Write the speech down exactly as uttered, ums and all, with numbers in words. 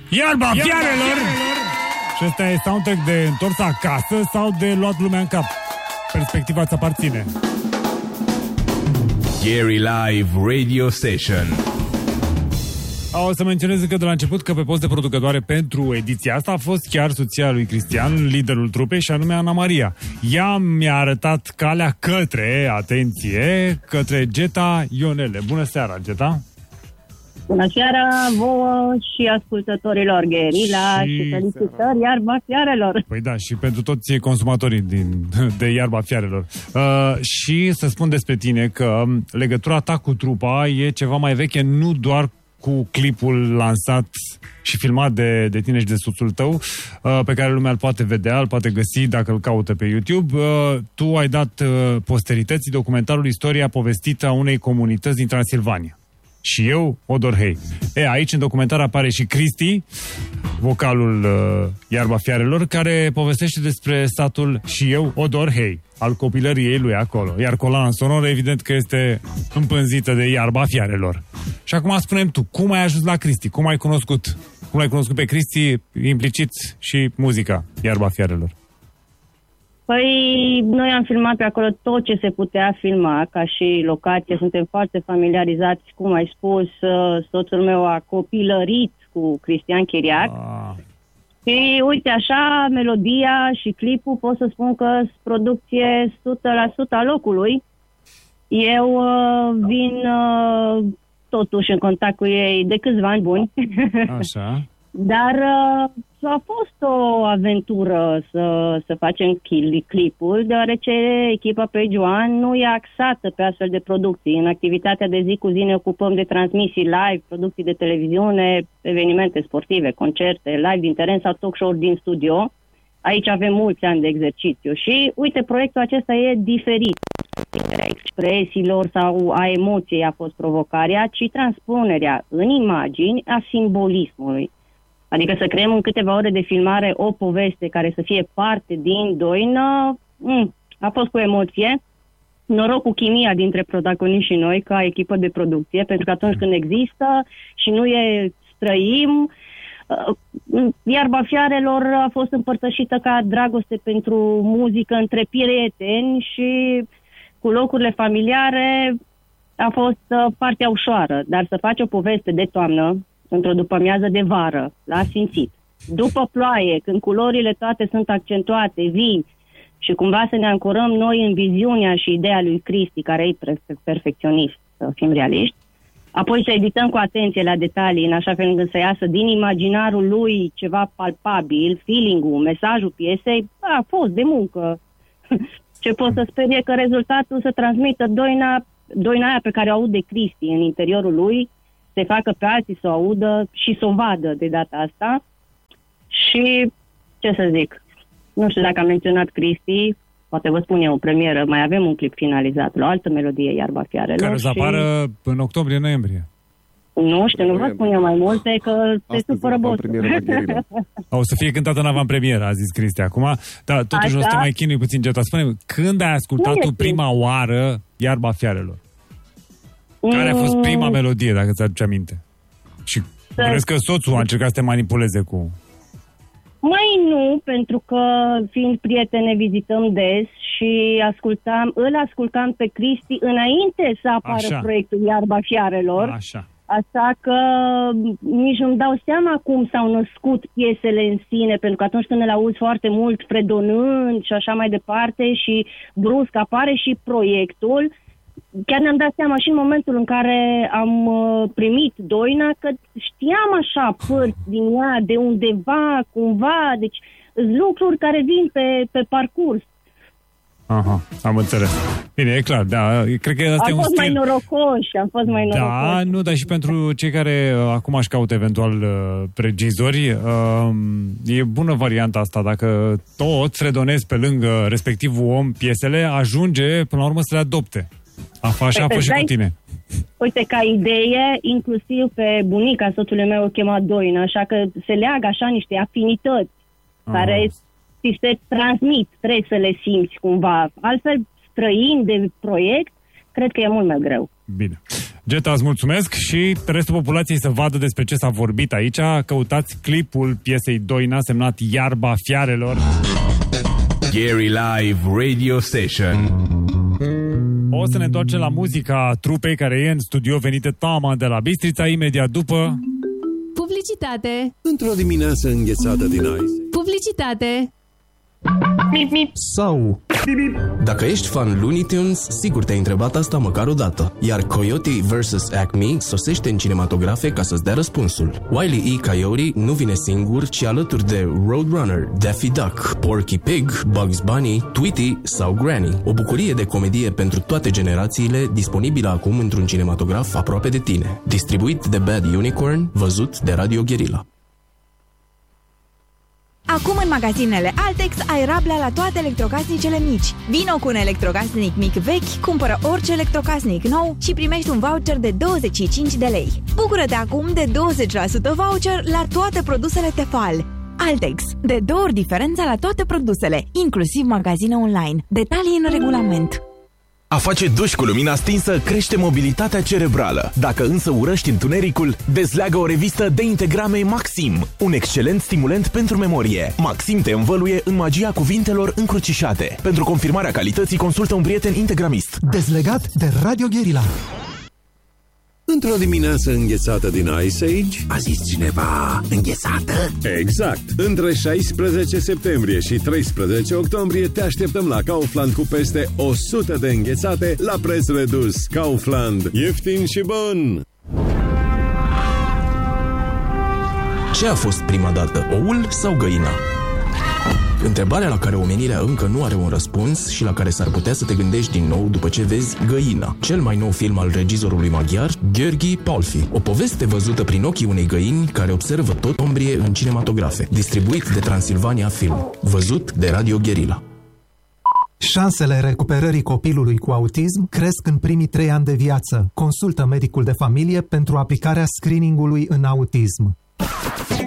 Iarba fiarelor! Și ăsta e soundtrack de întors acasă sau de luat lumea în cap? Perspectiva ți aparține. Gary Live Radio Station. O să menționez încă de la început că pe post de producătoare pentru ediția asta a fost chiar soția lui Cristian, liderul trupei, și anume Ana Maria. Ea mi-a arătat calea către, atenție, către Geta Ionele. Bună seara, Geta! Bună seara vouă și ascultătorilor Gherila și, și felicitări Iarba Fiarelor. Păi da, și pentru toți consumatorii din, de Iarba Fiarelor. Uh, și să spun despre tine că legătura ta cu trupa e ceva mai veche, nu doar cu clipul lansat și filmat de, de tine și de soțul tău, uh, pe care lumea îl poate vedea, îl poate găsi dacă îl caută pe YouTube. Uh, tu ai dat uh, posterității documentarul Istoria povestită a unei comunități din Transilvania. Și eu, Odor Hei. E, aici în documentar apare și Cristi, vocalul uh, Iarba Fiarelor, care povestește despre satul Și eu, Odor Hei, al copilăriei lui acolo. Iar coloana sonoră, evident că este împânzită de Iarba Fiarelor. Și acum spune-mi tu, cum ai ajuns la Cristi? Cum ai cunoscut? Cum ai cunoscut pe Cristi, implicit și muzica Iarba Fiarelor? Păi, noi am filmat pe acolo tot ce se putea filma, ca și locație. Suntem foarte familiarizați, cum ai spus, soțul meu a copilărit cu Cristian Chiriac. Ah. Și uite așa, melodia și clipul pot să spun că sunt producție o sută la sută a locului. Eu uh, vin uh, totuși în contact cu ei de câțiva ani buni. Așa. Dar uh, a fost o aventură să, să facem clipul, deoarece echipa Page One nu e axată pe astfel de producții. În activitatea de zi cu zi ne ocupăm de transmisii live, producții de televiziune, evenimente sportive, concerte, live din teren sau talk show-uri din studio. Aici avem mulți ani de exercițiu și, uite, proiectul acesta e diferit. Expresiilor sau a emoției a fost provocarea, ci transpunerea în imagini a simbolismului. Adică să creăm în câteva ore de filmare o poveste care să fie parte din Doină, mm, a fost cu emoție. Noroc cu chimia dintre protagoniști și noi, ca echipă de producție, pentru că atunci când există și nu e străim, Iarba Fiarelor a fost împărtășită ca dragoste pentru muzică între prieteni și cu locurile familiare a fost partea ușoară. Dar să faci o poveste de toamnă, într-o după-amiază de vară, l-a simțit. După ploaie, când culorile toate sunt accentuate, vii, și cumva să ne ancorăm noi în viziunea și ideea lui Cristi, care e perfecționist, să fim realiști, apoi să edităm cu atenție la detalii, în așa fel încât să iasă din imaginarul lui ceva palpabil, feeling-ul, mesajul piesei, a fost de muncă. Ce pot să sper e că rezultatul să transmită doina, doina aia pe care o aud de Cristi în interiorul lui, să facă pe alții să o audă și să o vadă de data asta. Și, ce să zic, nu știu dacă am menționat Cristi, poate vă spun eu în premieră, mai avem un clip finalizat la o altă melodie, Iarba Fiarelor. Care o să apară și... în octombrie-noiembrie. Nu știu, nu vă spun eu mai multe, că se supără bosul. O să fie cântată în avantpremieră, a zis Cristi acum. Dar totuși o să te mai chinui puțin, Geta. Spune-mi, când ai ascultat tu prima oară Iarba Fiarelor? Care a fost prima melodie, dacă ți aduce aminte? Și crezi că soțul a încercat să te manipuleze cu... Mai nu, pentru că fiind prieteni ne vizităm des și ascultam, îl ascultam pe Cristi înainte să apară Așa. proiectul Iarba Fiarelor. Așa. Așa că nici nu-mi dau seama cum s-au născut piesele în sine, pentru că atunci când îl auzi foarte mult fredonând și așa mai departe și brusc apare și proiectul, chiar ne-am dat seama și în momentul în care am uh, primit Doina că știam așa părți din ea de undeva, cumva, deci lucruri care vin pe, pe parcurs. Aha, am înțeles. Bine, e clar, da, cred că asta am e un fost stil... mai norocoși, am fost mai norocoși. Da, nu, dar și pentru cei care uh, acum își caută eventual uh, regizori, uh, e bună varianta asta, dacă tot fredonezi pe lângă respectivul om piesele, ajunge până la urmă să le adopte. Așa a fost și cu tine. Uite, ca idee, inclusiv pe bunica soțului meu o chema Doina, așa că se leagă așa niște afinități Aha. care ți se transmit, trebuie să le simți cumva. Altfel, străin de proiect, cred că e mult mai greu. Bine. Geta, îți mulțumesc și restul populației să vadă despre ce s-a vorbit aici. Căutați clipul piesei Doina semnat Iarba Fiarelor. Gary Live Radio Station. O să ne întoarcem la muzica trupei care e în studio, venite tama de la Bistrița, imediat după... Publicitate. Într-o dimineață înghețată din ice. Publicitate. Mip, mip. Sau dacă ești fan Looney Tunes, sigur te-ai întrebat asta măcar o dată. Iar Coyote versus. Acme sosește în cinematografe ca să-ți dea răspunsul. Wile E. Coyote nu vine singur, ci alături de Roadrunner, Daffy Duck, Porky Pig, Bugs Bunny, Tweety sau Granny. O bucurie de comedie pentru toate generațiile, disponibilă acum într-un cinematograf aproape de tine. Distribuit de Bad Unicorn, văzut de Radio Guerilla. Acum în magazinele Altex ai rabla la toate electrocasnicele mici. Vino cu un electrocasnic mic vechi, cumpără orice electrocasnic nou și primești un voucher de douăzeci și cinci de lei. Bucură-te acum de douăzeci la sută voucher la toate produsele Tefal. Altex. De două ori diferența la toate produsele, inclusiv magazine online. Detalii în regulament. A face duș cu lumina stinsă crește mobilitatea cerebrală. Dacă însă urăști întunericul, dezleagă o revistă de integrame Maxim, un excelent stimulant pentru memorie. Maxim te învăluie în magia cuvintelor încrucișate. Pentru confirmarea calității, consultă un prieten integramist. Dezlegat de Radio Guerilla. Într-o dimineață înghețată din Ice Age. A zis cineva înghețată? Exact! Între șaisprezece septembrie și treisprezece octombrie te așteptăm la Kaufland cu peste o sută de înghețate la preț redus. Kaufland. Ieftin și bun! Ce a fost prima dată, oul sau găina? Întrebarea la care omenirea încă nu are un răspuns și la care s-ar putea să te gândești din nou după ce vezi Găina, cel mai nou film al regizorului maghiar Gheorghe Paulfi. O poveste văzută prin ochii unei găini care observă tot ombrie în cinematografe. Distribuit de Transilvania Film. Văzut de Radio Guerilla. Șansele recuperării copilului cu autism cresc în primii trei ani de viață. Consultă medicul de familie pentru aplicarea screeningului în autism.